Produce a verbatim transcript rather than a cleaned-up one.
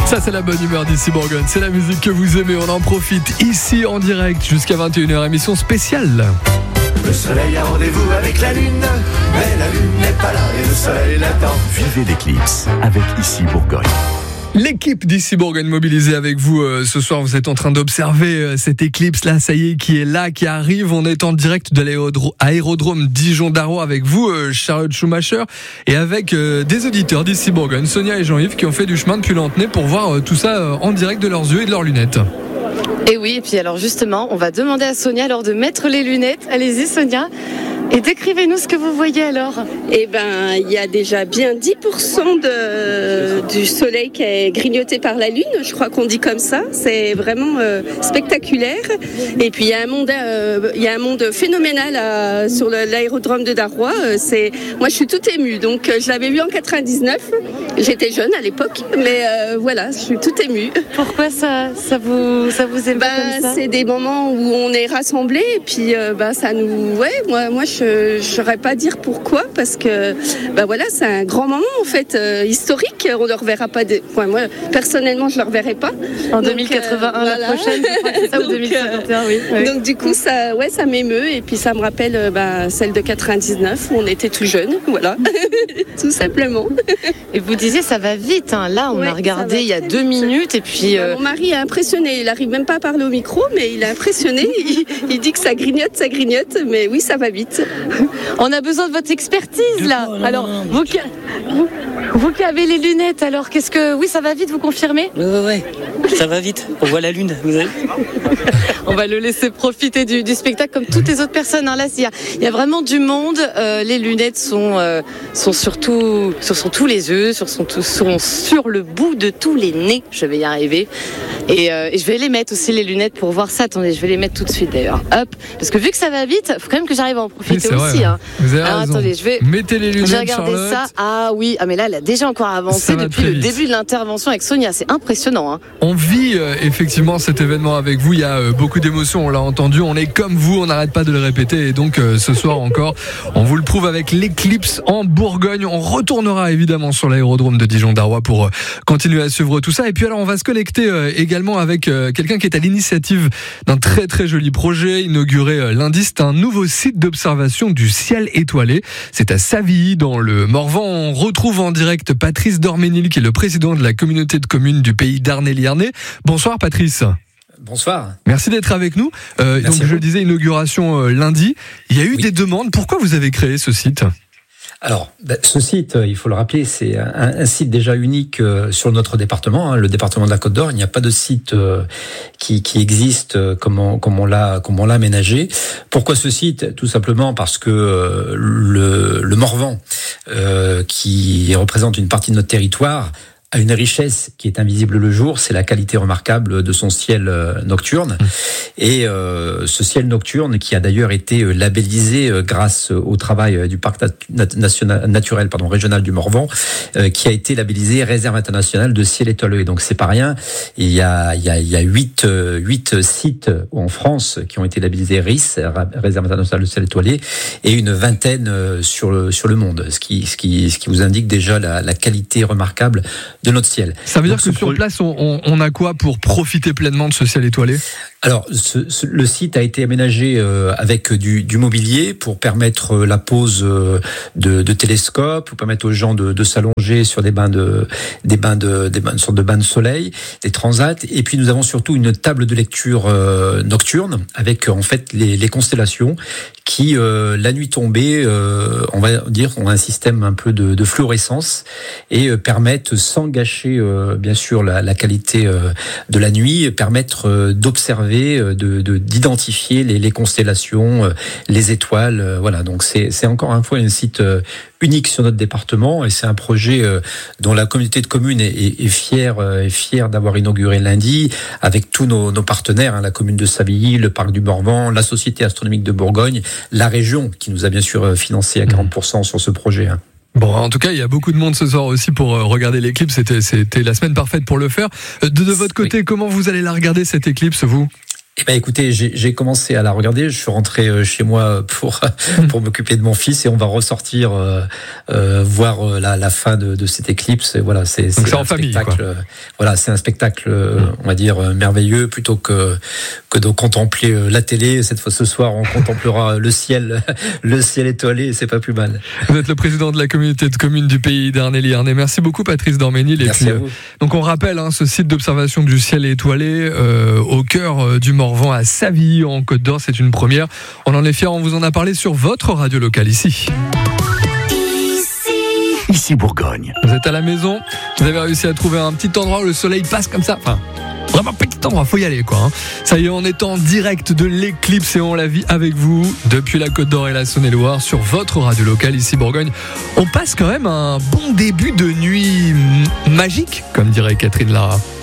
Ça c'est la bonne humeur d'ici Bourgogne, c'est la musique que vous aimez, on en profite ici en direct jusqu'à vingt et une heures, émission spéciale. Le soleil a rendez-vous avec la lune, mais la lune n'est pas là et le soleil l'attend. Vivez l'éclipse avec Ici Bourgogne. L'équipe d'ici Bourgogne mobilisée avec vous euh, ce soir. Vous êtes en train d'observer euh, cette éclipse là, ça y est, qui est là, qui arrive. On est en direct de l'aérodrome Dijon-Darrois avec vous, euh, Charlotte Schumacher, et avec euh, des auditeurs d'ici Bourgogne, Sonia et Jean-Yves, qui ont fait du chemin depuis Lantenay pour voir euh, tout ça euh, en direct de leurs yeux et de leurs lunettes. Et oui, et puis alors justement, on va demander à Sonia alors de mettre les lunettes. Allez-y Sonia. Et décrivez-nous ce que vous voyez alors. Eh ben, il y a déjà bien dix pour cent de, du soleil qui est grignoté par la lune, je crois qu'on dit comme ça. C'est vraiment euh, spectaculaire. Et puis il y a un monde, euh, il y a un monde phénoménal à, sur le, l'aérodrome de Darrois. C'est, moi, je suis toute émue. Donc, je l'avais vu en quatre-vingt-dix-neuf. J'étais jeune à l'époque, mais euh, voilà, je suis toute émue. Pourquoi ça, ça vous, ça vous émeut ben, comme ça? C'est des moments où on est rassemblés et puis euh, ben, ça nous, ouais, moi, moi je Je ne saurais pas dire pourquoi, parce que ben voilà, c'est un grand moment en fait euh, historique. On ne le reverra pas. De... Enfin, moi personnellement, je ne le reverrai pas. En deux mille quatre-vingt-un, euh, voilà. La prochaine, je crois que c'est ça, ou deux mille cinquante et un, oui, oui. Donc du coup, ça, ouais, ça m'émeut et puis ça me rappelle ben, celle de quatre-vingt-dix-neuf où on était tout jeunes, voilà, tout simplement. Et vous disiez ça va vite. Hein. Là, on ouais, a regardé il y a deux minutes et puis. Euh... Mon mari est impressionné. Il n'arrive même pas à parler au micro, mais il est impressionné. il, il dit que ça grignote, ça grignote, mais oui, ça va vite. On a besoin de votre expertise là. Non, alors, non, non, vous, qui, vous, vous qui avez les lunettes, alors qu'est-ce que... Oui, ça va vite, vous confirmez ? Oui, oui, oui. Ça va vite. On voit la lune, vous avez... On va le laisser profiter du, du spectacle comme toutes les autres personnes. Hein. Là, il y, a, il y a vraiment du monde. Euh, les lunettes sont, euh, sont surtout sur sont tous les yeux, sur, sont, sont sur le bout de tous les nez. Je vais y arriver. Et, euh, et je vais les mettre aussi, les lunettes, pour voir ça. Attendez, je vais les mettre tout de suite d'ailleurs. Hop. Parce que vu que ça va vite, il faut quand même que j'arrive à en profiter oui, aussi. Vrai, hein. Vous avez Alors raison. attendez, je vais. Mettez les lunettes, je vais regarder Charlotte. ça. Ah oui, ah mais là, elle a déjà encore avancé depuis le vite. début de l'intervention avec Sonia. C'est impressionnant. Hein. On vit euh, effectivement cet événement avec vous. Il y a euh, beaucoup d'émotions, on l'a entendu. On est comme vous, on n'arrête pas de le répéter. Et donc euh, ce soir encore, on vous le prouve avec l'éclipse en Bourgogne. On retournera évidemment sur l'aérodrome de Dijon-Darrois pour euh, continuer à suivre tout ça. Et puis alors, on va se connecter euh, également avec euh, quelqu'un qui est à l'initiative d'un très très joli projet inauguré euh, lundi. C'est un nouveau site d'observation du ciel étoilé. C'est à Savilly, dans le Morvan. On retrouve en direct Patrice Dorménil, qui est le président de la communauté de communes du pays d'Arnay-Liernay. Bonsoir Patrice. Bonsoir. Merci d'être avec nous. Euh, donc je le disais, inauguration euh, lundi. Il y a eu oui. des demandes. Pourquoi vous avez créé ce site ? Alors, ben, ce site, il faut le rappeler, c'est un, un site déjà unique euh, sur notre département, hein, le département de la Côte d'Or. Il n'y a pas de site euh, qui, qui existe euh, comme on, comme on l'a, comme on l'a aménagé. Pourquoi ce site ? Tout simplement parce que euh, le, le Morvan, euh, qui représente une partie de notre territoire, a une richesse qui est invisible le jour, c'est la qualité remarquable de son ciel nocturne. Et euh, ce ciel nocturne, qui a d'ailleurs été labellisé grâce au travail du parc national, naturel pardon, régional du Morvan, euh, qui a été labellisé réserve internationale de ciel étoilé. Donc c'est pas rien. Il y a, il y a, il y a huit, huit sites en France qui ont été labellisés R I S, réserve internationale de ciel étoilé, et une vingtaine sur le, sur le monde. Ce qui, ce qui, ce qui vous indique déjà la, la qualité remarquable de notre ciel. Ça veut Donc, dire que sur pro... place, on, on, on a quoi pour profiter pleinement de ce ciel étoilé ? Alors, ce, ce, le site a été aménagé euh, avec du, du mobilier pour permettre euh, la pose euh, de, de télescopes, pour permettre aux gens de, de s'allonger sur des bains de, des bains de, des bains, une sorte de bains de soleil, des transats. Et puis, nous avons surtout une table de lecture euh, nocturne avec en fait les, les constellations qui, euh, la nuit tombée, euh, on va dire, ont un système un peu de, de fluorescence et euh, permettent, sans gâcher euh, bien sûr la, la qualité euh, de la nuit, permettre euh, d'observer, de, de d'identifier les, les constellations, euh, les étoiles. Euh, voilà, donc c'est c'est encore une fois un site euh, unique sur notre département et c'est un projet euh, dont la communauté de communes est, est, est fière, euh, est fière d'avoir inauguré lundi avec tous nos, nos partenaires, hein, la commune de Savilly, le parc du Morvan, la Société astronomique de Bourgogne, la région qui nous a bien sûr financé à quarante pour cent sur ce projet. Hein. Bon, en tout cas, il y a beaucoup de monde ce soir aussi pour regarder l'éclipse. C'était, c'était la semaine parfaite pour le faire. De, de votre côté, oui. Comment vous allez la regarder, cette éclipse, vous ? Eh ben, écoutez, j'ai, j'ai commencé à la regarder. Je suis rentré chez moi pour pour m'occuper de mon fils et on va ressortir euh, euh, voir la, la fin de, de cette éclipse. Et voilà, c'est, c'est, c'est un en famille, spectacle. quoi. Voilà, c'est un spectacle, on va dire merveilleux plutôt que que de contempler la télé. Cette fois, ce soir, on contemplera le ciel, le ciel étoilé. C'est pas plus mal. Vous êtes le président de la communauté de communes du pays d'Arnelly-Ernée. Merci beaucoup, Patrice Dorménil. Merci puis, à vous. Euh, donc on rappelle hein, ce site d'observation du ciel étoilé euh, au cœur euh, du Morvan à Savilly en Côte d'Or. C'est une première. On en est fiers. On vous en a parlé sur votre radio locale ici. Ici Bourgogne. Vous êtes à la maison. Vous avez réussi à trouver un petit endroit où le soleil passe comme ça. Enfin, vraiment petit endroit. Faut y aller, quoi. Hein. Ça y est, on est en direct de l'éclipse et on la vit avec vous depuis la Côte d'Or et la Saône-et-Loire sur votre radio locale ici Bourgogne. On passe quand même un bon début de nuit magique, comme dirait Catherine Lara.